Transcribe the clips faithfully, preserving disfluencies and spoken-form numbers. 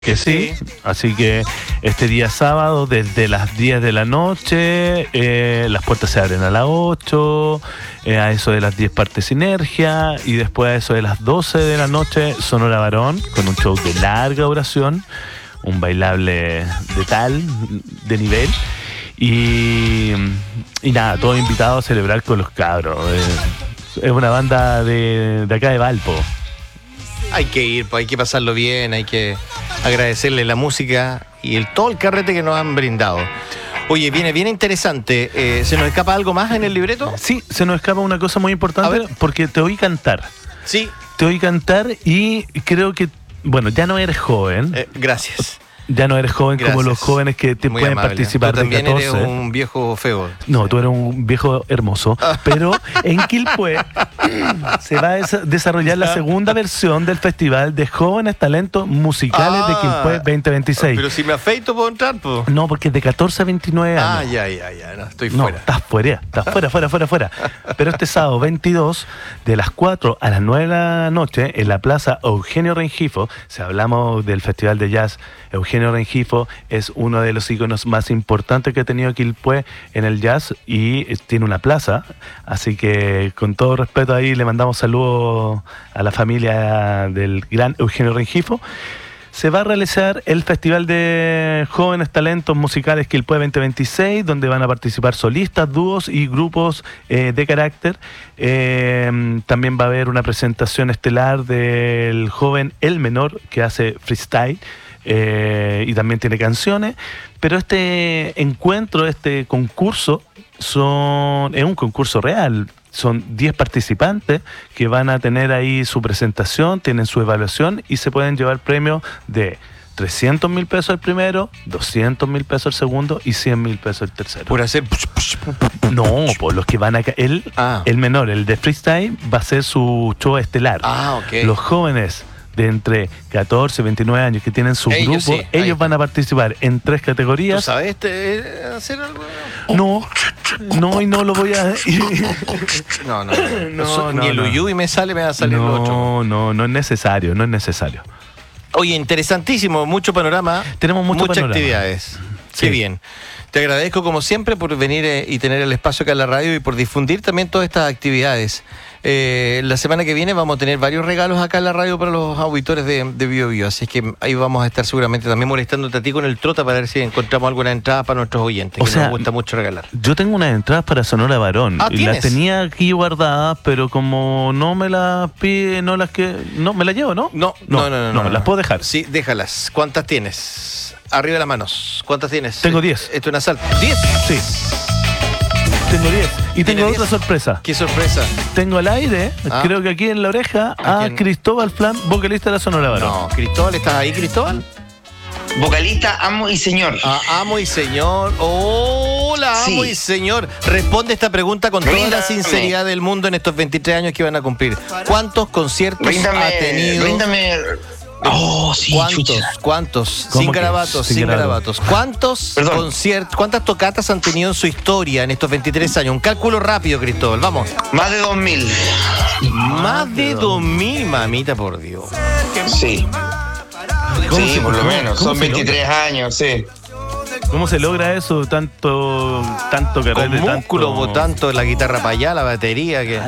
Que sí, Sí. así que este día sábado desde las diez de la noche, eh, las puertas se abren a las ocho, eh, a eso de las diez parte Sinergia y después a eso de las doce de la noche Sonora Varón con un show de larga duración, un bailable de tal, de nivel y, y nada, todos invitados a celebrar con los cabros. Eh, es una banda de, de acá de Valpo. Hay que ir, pues hay que pasarlo bien, hay que agradecerle la música y el, todo el carrete que nos han brindado. Oye, viene bien interesante. Eh, ¿Se nos escapa algo más en el libreto? Sí, se nos escapa una cosa muy importante porque te oí cantar. Sí. Te oí cantar y creo que, bueno, ya no eres joven. Eh, gracias. Ya no eres joven Gracias. como los jóvenes que te Muy pueden amable. participar Tú también de catorce. eres un viejo feo. No, tú eres un viejo hermoso. Pero en Quilpué se va a des- desarrollar la segunda versión del Festival de Jóvenes Talentos Musicales Ah, de Quilpué veinte veintiséis. Pero si me afeito puedo entrar, pues. No, porque es de catorce a veintinueve años. Ah, ya, ya, ya. No, estoy No, fuera. estás fuera, estás fuera, fuera, fuera, fuera. Pero este sábado veintidós, de las cuatro a las nueve de la noche, en la Plaza Eugenio Rengifo, si hablamos del Festival de Jazz, Eugenio Rengifo es uno de los íconos más importantes que ha tenido Quilpué en el jazz y tiene una plaza, así que con todo respeto ahí le mandamos saludos a la familia del gran Eugenio Rengifo. Se va a realizar el Festival de Jóvenes Talentos Musicales Quilpué veinte veintiséis, donde van a participar solistas, dúos y grupos eh, de carácter. Eh, también va a haber una presentación estelar del joven El Menor, que hace freestyle eh, y también tiene canciones. Pero este encuentro, este concurso, son es un concurso real. Son diez participantes que van a tener ahí su presentación, tienen su evaluación y se pueden llevar premios de trescientos mil pesos el primero, doscientos mil pesos el segundo y cien mil pesos el tercero. Por hacer. No, por los que van a... ca- El, Ah. el menor, el de freestyle, va a ser su show estelar. Ah, ok. Los jóvenes de entre catorce y veintinueve años que tienen su Ellos grupo, sí, ahí ellos van a participar en tres ¿Tú categorías. sabes este, hacer algo? No, no, y no lo voy a... No, no. No, Eso, no, ni el no. Uyuy me sale, me va a salir lo otro. No, no, no es necesario, no es necesario. Oye, interesantísimo, mucho panorama. Tenemos mucho muchas panorama. actividades. Sí. Qué bien. Te agradezco como siempre por venir eh, y tener el espacio acá en la radio y por difundir también todas estas actividades. Eh, la semana que viene vamos a tener varios regalos acá en la radio para los auditores de, de Bio Bio, así es que ahí vamos a estar seguramente también molestándote a ti con el trota para ver si encontramos alguna entrada para nuestros oyentes, O que sea, nos gusta mucho regalar. Yo tengo unas entradas para Sonora Varón Ah, y ¿tienes? las tenía aquí guardadas, pero como no me las pide, no las que... No, me las llevo, ¿no? No, no, no, no, no, las puedo dejar. Sí, déjalas. ¿Cuántas tienes? Arriba de las manos. ¿Cuántas tienes? Tengo diez. Esto es un asalto. ¿diez? Sí. Tengo diez. Y ¿Tiene tengo diez? otra sorpresa. ¡Qué sorpresa! Tengo al aire, Ah. creo que aquí en la oreja, ¿A a quién? Cristóbal Flan, vocalista de la Sonora Varón. No, Cristóbal, ¿estás ahí, Cristóbal? Vocalista, amo y señor. Ah, amo y señor. Hola, amo Sí. y señor. Responde esta pregunta con toda la Ríndame. sinceridad del mundo en estos veintitrés años que van a cumplir. ¿Cuántos conciertos Ríndame, ha tenido? ríndame. Oh, sí, ¿Cuántos? chucha. ¿Cuántos? ¿Cómo Sin que garabatos, sin sin garabatos? garabatos. ¿Cuántos Perdón. conciertos, cuántas tocatas han tenido en su historia en estos veintitrés años? Un cálculo rápido, Cristóbal, vamos. Más de dos mil. Más de dos mil, mamita, por Dios. Sí. ¿Cómo Sí, se- por lo cómo- menos. cómo Son se veintitrés años, sí. ¿Cómo se logra eso? Tanto, tanto carrete, Con músculo, tanto... tanto la guitarra para allá, la batería, que...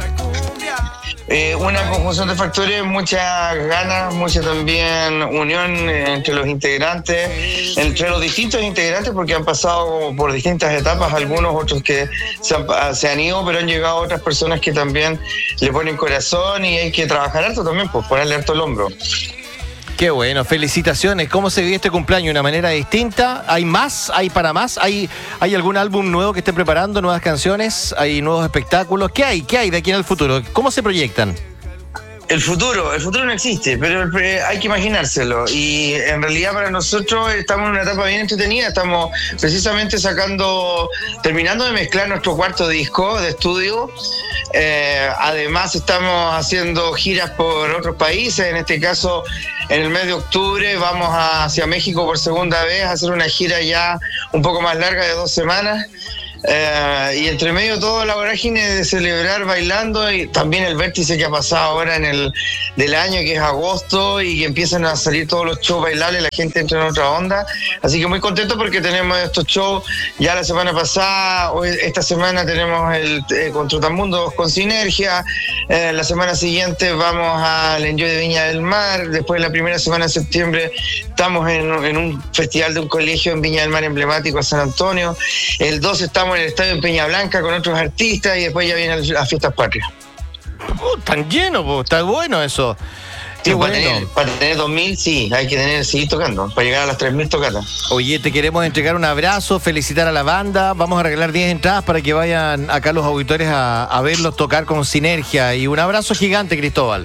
Eh, una conjunción de factores, muchas ganas, mucha también unión entre los integrantes, entre los distintos integrantes, porque han pasado por distintas etapas, algunos otros que se han, se han ido, pero han llegado otras personas que también le ponen corazón y hay que trabajar harto también, pues ponerle harto el hombro. Qué bueno, felicitaciones. ¿Cómo se vive este cumpleaños? ¿De una manera distinta? ¿Hay más? ¿Hay para más? ¿Hay, ¿Hay algún álbum nuevo que estén preparando? ¿Nuevas canciones? ¿Hay nuevos espectáculos? ¿Qué hay? ¿Qué hay de aquí en el futuro? ¿Cómo se proyectan? El futuro, el futuro no existe, pero el pre- hay que imaginárselo. Y en realidad para nosotros estamos en una etapa bien entretenida. Estamos precisamente sacando, terminando de mezclar nuestro cuarto disco de estudio. Eh, además estamos haciendo giras por otros países. En este caso, en el mes de octubre vamos hacia México por segunda vez a hacer una gira ya un poco más larga de dos semanas. Eh, y entre medio todo la vorágine de celebrar bailando, y también el vértice que ha pasado ahora en el del año, que es agosto, y que empiezan a salir todos los shows bailables, la gente entra en otra onda. Así que muy contento porque tenemos estos shows ya la semana pasada, hoy, esta semana tenemos el eh, con Trotamundos con Sinergia, eh, la semana siguiente vamos al Enjoy de Viña del Mar, después la primera semana de septiembre estamos en, en un festival de un colegio en Viña del Mar emblemático en San Antonio, el dos estamos en el estadio en Peña Blanca con otros artistas y después ya vienen las fiestas patrias. Uh, tan lleno, po, está bueno eso. Sí, Qué para, bueno. tener, para tener dos mil, sí, hay que tener, seguir tocando, para llegar a las tres mil tocatas. Oye, te queremos entregar un abrazo, felicitar a la banda. Vamos a regalar diez entradas para que vayan acá los auditores a, a verlos tocar con Sinergia. Y un abrazo gigante, Cristóbal.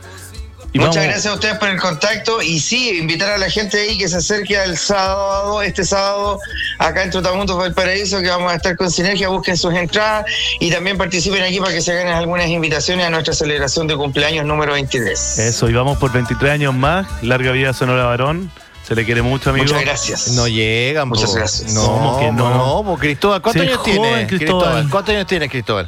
Y Muchas vamos- gracias a ustedes por el contacto y sí, invitar a la gente ahí que se acerque al sábado, este sábado, acá en Trotamundos Valparaíso, que vamos a estar con Sinergia, busquen sus entradas y también participen aquí para que se ganen algunas invitaciones a nuestra celebración de cumpleaños número veintitrés. Eso, y vamos por veintitrés años más. Larga vida Sonora Varón. Se le quiere mucho, amigo. Muchas gracias. No llegan, po. Muchas gracias. No, ¿Cómo que no? no, po, Cristóbal. ¿Cuántos Sí, años joven, tienes, Cristóbal. Cristóbal? ¿Cuántos años tienes, Cristóbal?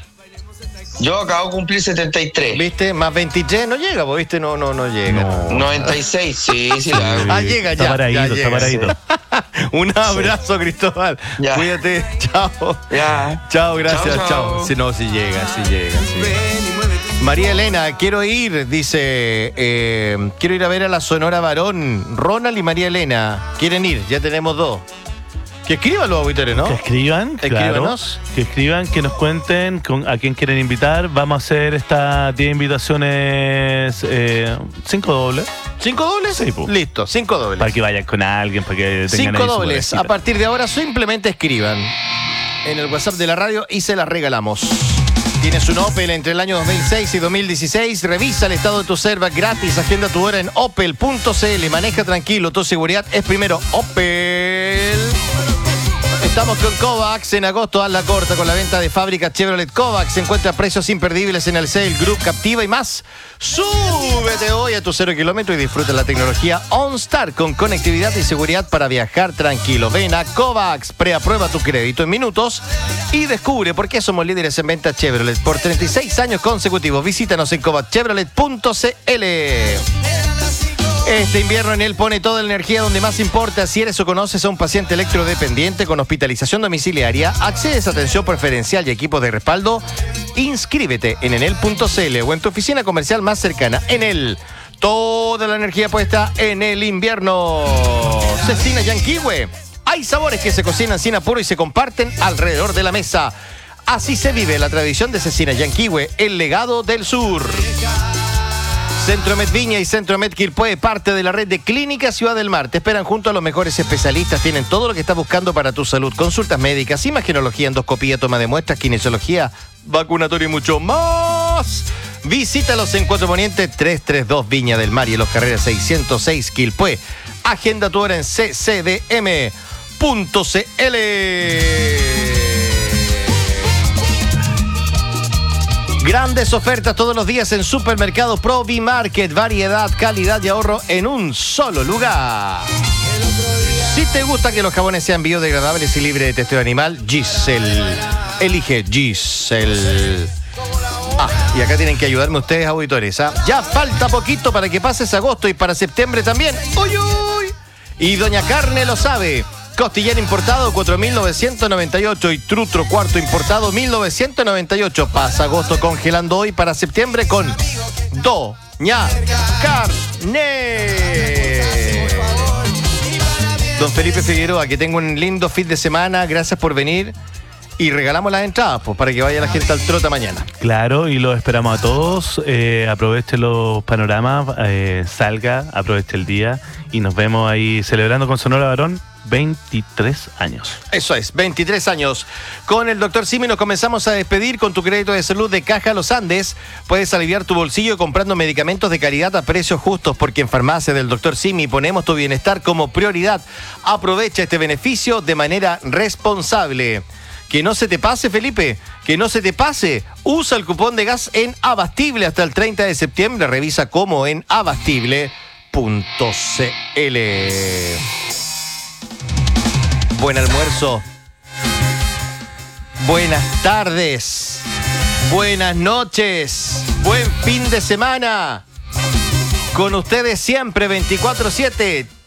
Yo acabo de cumplir setenta y tres. ¿Viste? Más veintitrés no llega, po, ¿viste? No, no, no llega. No. noventa y seis, sí, sí la hago. Ah, llega Está ya. paradito, ya está llega. paradito. Un abrazo, Cristóbal. Ya. Cuídate. Chao. Ya. Chao, gracias. Chao, Chao. chao. Si no, si llega, si llega. Si llega. María Elena, quiero ir, dice, eh, quiero ir a ver a la Sonora Varón. Ronald y María Elena quieren ir, ya tenemos dos. Que escriban los auditores, ¿no? Que escriban, claro. Escríbanos. Que escriban, que nos cuenten con, a quién quieren invitar. Vamos a hacer estas diez invitaciones, eh, cinco dobles, ¿Cinco dobles? Sí, po. Listo, cinco dobles. para que vayan con alguien, para que tengan Cinco ahí su dobles. parejita. A partir de ahora simplemente escriban en el WhatsApp de la radio y se las regalamos. Tienes un Opel entre el año dos mil seis y dos mil dieciséis. Revisa el estado de tu Serva gratis. Agenda tu hora en opel punto cl. Maneja tranquilo. Tu seguridad es primero. Opel. Estamos con Kovacs. En agosto, haz la corta con la venta de fábrica Chevrolet Kovacs. Encuentra precios imperdibles en el Sale Group, Captiva y más. Súbete hoy a tu cero kilómetro y disfruta la tecnología OnStar con conectividad y seguridad para viajar tranquilo. Ven a Kovacs, preaprueba tu crédito en minutos y descubre por qué somos líderes en venta Chevrolet por treinta y seis años consecutivos. Visítanos en kovacs chevrolet punto cl. Este invierno Enel pone toda la energía donde más importa. Si eres o conoces a un paciente electrodependiente con hospitalización domiciliaria, accedes a atención preferencial y equipos de respaldo. Inscríbete en enel punto cl o en tu oficina comercial más cercana. Enel, toda la energía puesta en el invierno. Cecina Yanquihue. Hay sabores que se cocinan sin apuro y se comparten alrededor de la mesa. Así se vive la tradición de Cecina Yanquihue, el legado del sur. Centromed Viña y Centromed Quilpué, parte de la red de Clínicas Ciudad del Mar. Te esperan junto a los mejores especialistas. Tienen todo lo que estás buscando para tu salud. Consultas médicas, imagenología, endoscopía, toma de muestras, kinesiología, vacunatorio y mucho más. Visítalos en Cuatro Poniente trescientos treinta y dos Viña del Mar y en los Carreras seiscientos seis Quilpué. Agenda tu hora en c c d m punto cl. Grandes ofertas todos los días en Supermercado Provi Market. Variedad, calidad y ahorro en un solo lugar. Si te gusta que los jabones sean biodegradables y libres de testeo animal, Giselle. Elige Giselle. Ah, y acá tienen que ayudarme ustedes, auditores. ¿ah? Ya falta poquito para que pases agosto y para septiembre también. ¡Uy, uy! Y Doña Carne lo sabe. Costillán importado cuatro mil novecientos noventa y ocho y trutro cuarto importado mil novecientos noventa y ocho. Pasa agosto congelando hoy para septiembre con Doña Carne. Don Felipe Figueroa, que tenga un lindo fin de semana. Gracias por venir. Y regalamos las entradas pues, para que vaya la gente al Trota mañana. Claro, y los esperamos a todos. Eh, aproveche los panoramas, eh, salga, aproveche el día y nos vemos ahí celebrando con Sonora Varón veintitrés años. Eso es, veintitrés años. Con el doctor Simi nos comenzamos a despedir. Con tu crédito de salud de Caja Los Andes puedes aliviar tu bolsillo comprando medicamentos de calidad a precios justos, porque en Farmacia del doctor Simi ponemos tu bienestar como prioridad. Aprovecha este beneficio de manera responsable. Que no se te pase, Felipe, que no se te pase. Usa el cupón de gas en Abastible hasta el treinta de septiembre. Revisa cómo en abastible punto cl. Buen almuerzo. buenas tardes, buenas noches, buen fin de semana. Con ustedes siempre, veinticuatro siete.